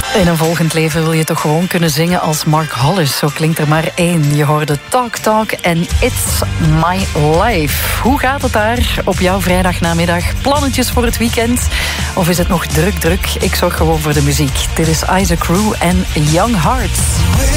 In een volgend leven wil je toch gewoon kunnen zingen als Mark Hollis. Zo klinkt er maar één. Je hoorde Talk Talk en It's My Life. Hoe gaat het daar op jouw vrijdagnamiddag? Plannetjes voor het weekend? Of is het nog druk? Ik zorg gewoon voor de muziek. Dit is Isaac Rue en Young Hearts.